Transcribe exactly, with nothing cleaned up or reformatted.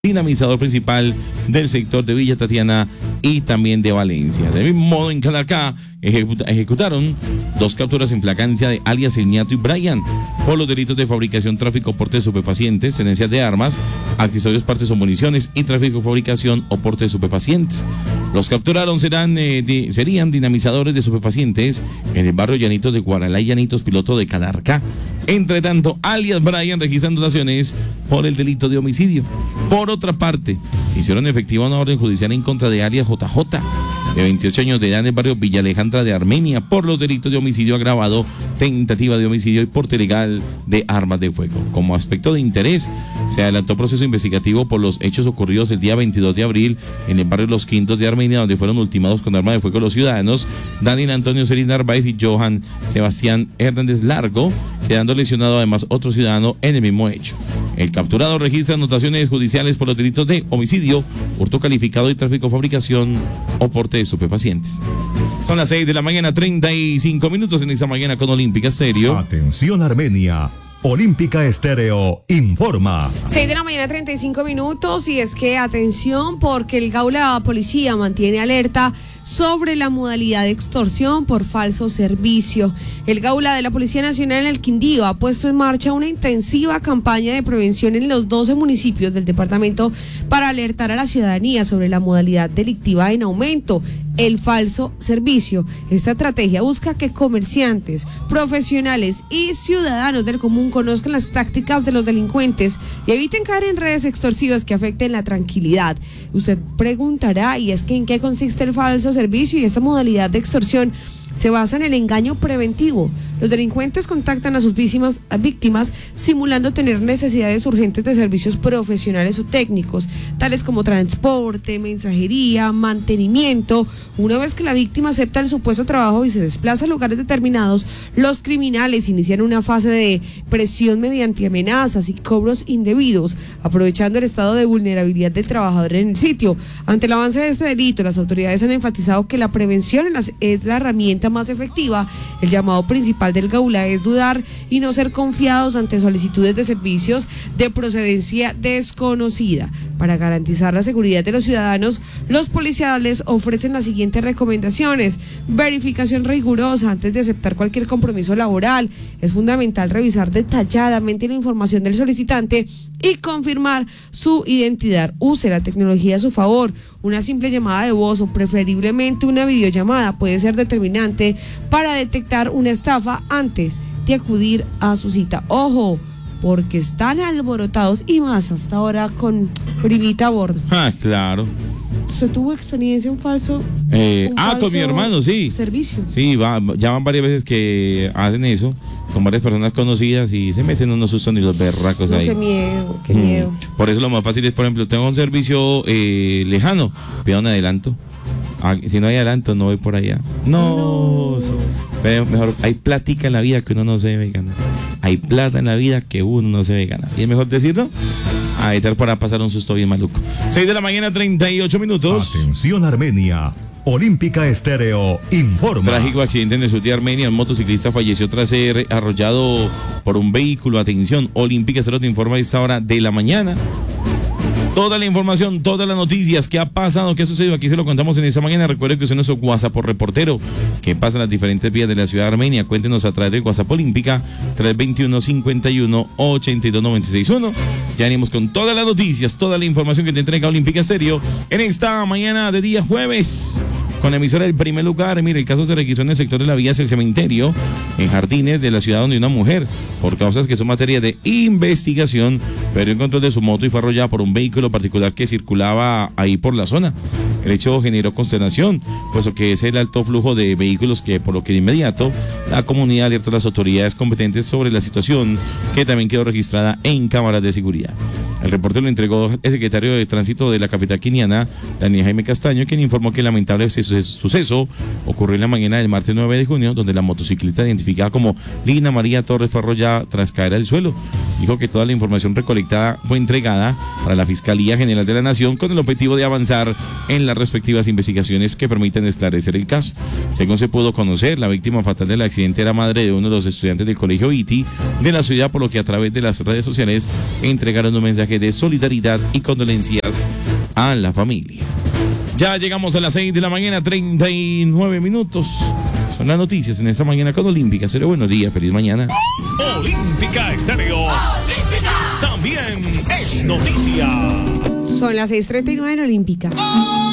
dinamizador principal del sector de Villa Tatiana y también de Valencia. Del mismo modo, en Calarcá ejecuta, ejecutaron dos capturas en flagrancia de alias El Ñato y Brian por los delitos de fabricación, tráfico, porte de estupefacientes, tenencia de armas, accesorios, partes o municiones y tráfico, fabricación o porte de estupefacientes. Los capturaron serán, eh, de, serían dinamizadores de estupefacientes en el barrio Llanitos de Guaralá y Llanitos Piloto de Calarcá. Entre tanto, alias Brian registran dotaciones por el delito de homicidio. Por otra parte, hicieron efectiva una orden judicial en contra de alias J J, de veintiocho años de edad, en el barrio Villa Alejandra de Armenia, por los delitos de homicidio agravado, tentativa de homicidio y porte ilegal de armas de fuego. Como aspecto de interés, se adelantó proceso investigativo por los hechos ocurridos el día veintidós de abril en el barrio Los Quintos de Armenia, donde fueron ultimados con arma de fuego los ciudadanos Daniel Antonio Celis Narváez y Johan Sebastián Hernández Largo, quedando lesionado además otro ciudadano en el mismo hecho. El capturado registra anotaciones judiciales por los delitos de homicidio, hurto calificado y tráfico, fabricación o porte de estupefacientes. Son las seis de la mañana, treinta y cinco minutos en esta mañana con Olímpica Estéreo. Atención Armenia, Olímpica Estéreo informa. seis de la mañana, treinta y cinco minutos, y es que atención porque el Gaula Policía mantiene alerta sobre la modalidad de extorsión por falso servicio. El Gaula de la Policía Nacional en el Quindío ha puesto en marcha una intensiva campaña de prevención en los doce municipios del departamento para alertar a la ciudadanía sobre la modalidad delictiva en aumento, el falso servicio. Esta estrategia busca que comerciantes, profesionales y ciudadanos del común conozcan las tácticas de los delincuentes y eviten caer en redes extorsivas que afecten la tranquilidad. Usted preguntará, ¿y es que en qué consiste el falso servicio? Y esta modalidad de extorsión se basa en el engaño preventivo. Los delincuentes contactan a sus víctimas, a víctimas simulando tener necesidades urgentes de servicios profesionales o técnicos, tales como transporte, mensajería, mantenimiento. Una vez que la víctima acepta el supuesto trabajo y se desplaza a lugares determinados, los criminales inician una fase de presión mediante amenazas y cobros indebidos, aprovechando el estado de vulnerabilidad del trabajador en el sitio. Ante el avance de este delito, las autoridades han enfatizado que la prevención es la herramienta más efectiva. El llamado principal del Gaula es dudar y no ser confiados ante solicitudes de servicios de procedencia desconocida. Para garantizar la seguridad de los ciudadanos, los policiales ofrecen las siguientes recomendaciones: verificación rigurosa antes de aceptar cualquier compromiso laboral. Es fundamental revisar detalladamente la información del solicitante y confirmar su identidad. Use la tecnología a su favor. Una simple llamada de voz o preferiblemente una videollamada puede ser determinante para detectar una estafa antes de acudir a su cita. Ojo, porque están alborotados y más hasta ahora con primita a bordo. Ah, claro. ¿Usted tuvo experiencia en falso? Eh, ah, con mi hermano, sí. Servicio. Sí, va, ya van varias veces que hacen eso con varias personas conocidas y se meten unos sustos ni los berracos no, ahí. Qué miedo, qué mm. miedo. Por eso lo más fácil es, por ejemplo, tengo un servicio eh, lejano, pido un adelanto. Ah, si no hay adelanto, no voy por allá. No, no. Pero mejor, hay plática en la vida que uno no se debe ganar. Hay plata en la vida que uno no se debe ganar. Y es mejor decirlo a evitar para pasar un susto bien maluco. seis de la mañana, treinta y ocho minutos. Atención Armenia, Olímpica Estéreo informa. Trágico accidente en el sur de Armenia. Un motociclista falleció tras ser arrollado por un vehículo. Atención, Olímpica Estéreo te informa a esta hora de la mañana. Toda la información, todas las noticias, qué ha pasado, qué ha sucedido, aquí se lo contamos en esta mañana. Recuerde que usted es nuestro WhatsApp por reportero, que pasa en las diferentes vías de la ciudad de Armenia. Cuéntenos a través del WhatsApp Olímpica tres dos uno, cinco uno, ocho dos nueve seis uno. Ya venimos con todas las noticias, toda la información que te entrega Olímpica Estéreo en esta mañana de día jueves. Con la emisora del primer lugar. Mire, el caso se registró en el sector de la vía hacia el cementerio, en Jardines de la ciudad, donde una mujer, por causas que son materia de investigación, perdió el control de su moto y fue arrollada por un vehículo particular que circulaba ahí por la zona. El hecho generó consternación, puesto que es el alto flujo de vehículos, que por lo que de inmediato la comunidad alertó a las autoridades competentes sobre la situación, que también quedó registrada en cámaras de seguridad. El reporte lo entregó el secretario de Tránsito de la capital quiniana, Daniel Jaime Castaño, quien informó que el lamentable suceso ocurrió en la mañana del martes nueve de junio, donde la motociclista identificada como Lina María Torres fue arrollada tras caer al suelo. dijo que toda la información recolectada fue entregada para la Fiscalía General de la Nación con el objetivo de avanzar en las respectivas investigaciones que permitan esclarecer el caso. Según se pudo conocer, la víctima fatal del accidente era madre de uno de los estudiantes del colegio I T I de la ciudad, por lo que a través de las redes sociales entregaron un mensaje de solidaridad y condolencias a la familia. Ya llegamos a las seis de la mañana, treinta y nueve minutos. Son las noticias en esta mañana con Olímpica. Será buenos días, feliz mañana. Olímpica Estéreo. Olímpica. También es noticia. Son las seis treinta y nueve en Olímpica.